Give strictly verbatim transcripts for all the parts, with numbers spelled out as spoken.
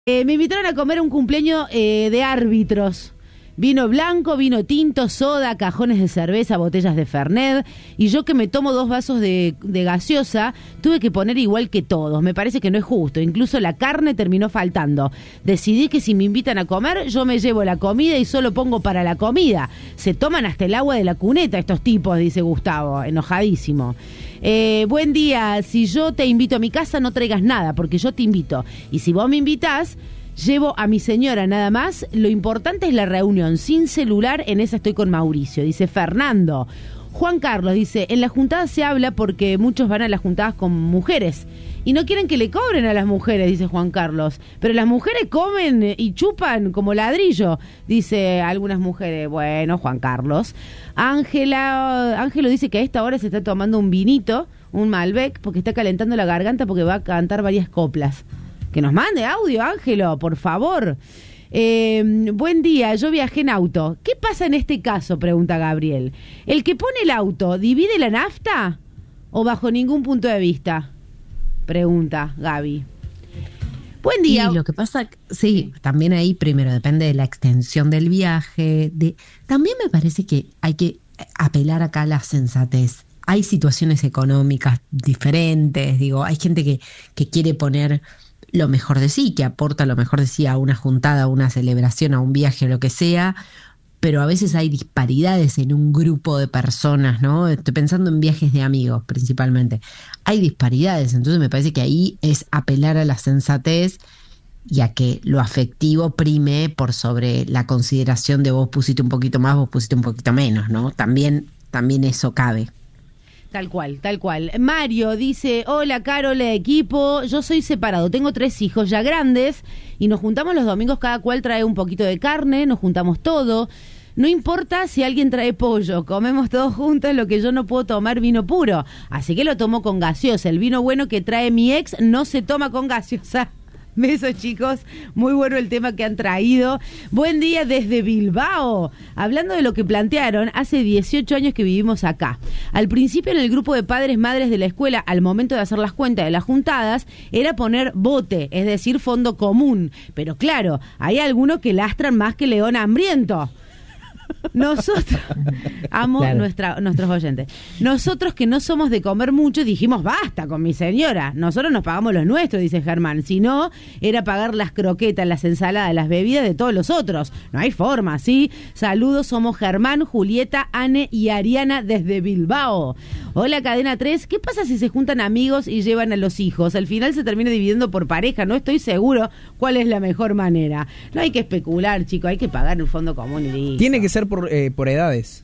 Eh, me invitaron a comer un cumpleaños eh, de árbitros. Vino blanco, vino tinto, soda, cajones de cerveza, botellas de Fernet. Y yo que me tomo dos vasos de, de gaseosa, tuve que poner igual que todos. Me parece que no es justo. Incluso la carne terminó faltando. Decidí que si me invitan a comer, yo me llevo la comida y solo pongo para la comida. Se toman hasta el agua de la cuneta estos tipos, dice Gustavo, enojadísimo. Eh, buen día, si yo te invito a mi casa no traigas nada, porque yo te invito. Y si vos me invitás, llevo a mi señora nada más. Lo importante es la reunión, sin celular, en esa estoy con Mauricio, dice Fernando. Juan Carlos dice, en la juntada se habla porque muchos van a las juntadas con mujeres y no quieren que le cobren a las mujeres, dice Juan Carlos. Pero las mujeres comen y chupan como ladrillo, dice algunas mujeres. Bueno, Juan Carlos. Ángela, Ángelo dice que a esta hora se está tomando un vinito, un Malbec, porque está calentando la garganta porque va a cantar varias coplas. Que nos mande audio, Ángelo, por favor. Eh, buen día, yo viajé en auto. ¿Qué pasa en este caso?, pregunta Gabriel. ¿El que pone el auto divide la nafta o bajo ningún punto de vista?, pregunta Gaby. Buen día. Y lo que pasa, sí, también ahí primero depende de la extensión del viaje. De, también me parece que hay que apelar acá a la sensatez. Hay situaciones económicas diferentes, digo, hay gente que, que quiere poner lo mejor de sí, que aporta lo mejor de sí a una juntada, a una celebración, a un viaje, lo que sea, pero a veces hay disparidades en un grupo de personas, ¿no? Estoy pensando en viajes de amigos principalmente. Hay disparidades, entonces me parece que ahí es apelar a la sensatez y a que lo afectivo prime por sobre la consideración de vos pusiste un poquito más, vos pusiste un poquito menos, ¿no? También, también eso cabe. Tal cual, tal cual. Mario dice, hola Carol, equipo, yo soy separado, tengo tres hijos ya grandes y nos juntamos los domingos, cada cual trae un poquito de carne, nos juntamos todo. No importa si alguien trae pollo, comemos todos juntos, lo que yo no puedo tomar vino puro, así que lo tomo con gaseosa. El vino bueno que trae mi ex no se toma con gaseosa. Besos, chicos, muy bueno el tema que han traído. Buen día desde Bilbao. Hablando de lo que plantearon, hace dieciocho años que vivimos acá. Al principio en el grupo de padres madres de la escuela, al momento de hacer las cuentas de las juntadas, era poner bote, es decir, fondo común. Pero claro, hay algunos que lastran más que león hambriento. Nosotros, amo claro. nuestra, nuestros oyentes. Nosotros que no somos de comer mucho, dijimos basta con mi señora. Nosotros nos pagamos los nuestros, dice Germán. Si no, era pagar las croquetas, las ensaladas, las bebidas de todos los otros. No hay forma, ¿sí? Saludos, somos Germán, Julieta, Anne y Ariana desde Bilbao. Hola, Cadena tres. ¿Qué pasa si se juntan amigos y llevan a los hijos? Al final se termina dividiendo por pareja. No estoy seguro cuál es la mejor manera. No hay que especular, chicos. Hay que pagar un fondo común y listo. Tiene que ser por, eh, por edades.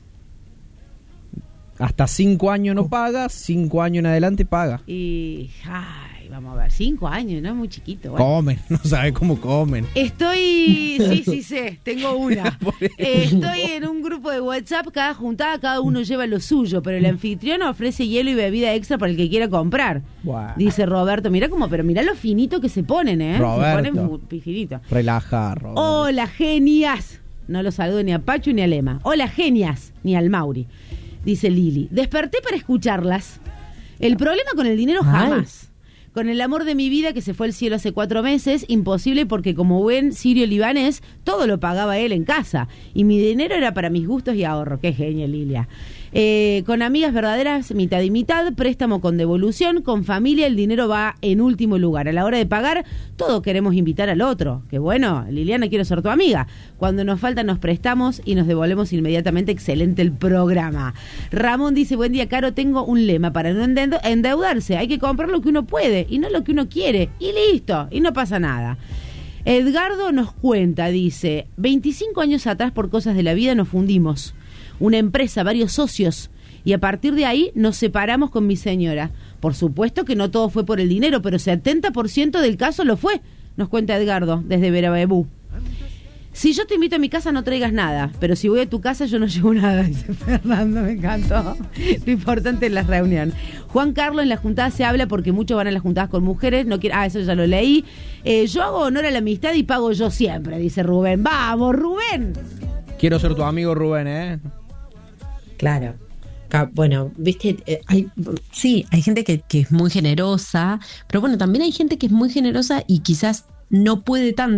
Hasta cinco años no paga, cinco años en adelante paga. Y... ay, vamos a ver, cinco años, ¿no? Muy chiquito. Bueno. Comen, no sabe cómo comen. Estoy... sí, sí sé, tengo una. Eh, estoy en un grupo de WhatsApp, cada juntada, cada uno lleva lo suyo, pero el anfitrión ofrece hielo y bebida extra para el que quiera comprar. Wow. Dice Roberto, mira cómo, pero mira lo finito que se ponen, ¿eh? Roberto. Se ponen finito. Relaja, Roberto. Hola, genias. No lo saludo ni a Pacho ni a Lema. Hola, genias, ni al Mauri. Dice Lili. Desperté para escucharlas. El problema con el dinero jamás. Ay. Con el amor de mi vida que se fue al cielo hace cuatro meses, imposible porque como buen sirio libanés, todo lo pagaba él en casa. Y mi dinero era para mis gustos y ahorro. Qué genio, Lilia. Eh, con amigas verdaderas, mitad y mitad, préstamo con devolución, con familia el dinero va en último lugar. A la hora de pagar, todos queremos invitar al otro. Que bueno, Liliana, quiero ser tu amiga. Cuando nos falta nos prestamos y nos devolvemos inmediatamente. Excelente el programa. Ramón dice, buen día, Caro, tengo un lema para no endeudarse. Hay que comprar lo que uno puede y no lo que uno quiere. Y listo, y no pasa nada. Edgardo nos cuenta, dice, veinticinco años atrás por cosas de la vida nos fundimos. Una empresa, varios socios, y a partir de ahí nos separamos con mi señora. Por supuesto que no todo fue por el dinero, pero setenta por ciento del caso lo fue, nos cuenta Edgardo, desde Verabebú. Si yo te invito a mi casa no traigas nada, pero si voy a tu casa yo no llevo nada, dice Fernando, me encantó. Lo importante es la reunión. Juan Carlos, en la juntada se habla porque muchos van a las juntadas con mujeres, no quiere, ah, eso ya lo leí. Eh, yo hago honor a la amistad y pago yo siempre, dice Rubén. ¡Vamos, Rubén! Quiero ser tu amigo, Rubén, ¿eh? Claro. Bueno, viste, eh, hay, sí, hay gente que, que es muy generosa, pero bueno, también hay gente que es muy generosa y quizás no puede tanto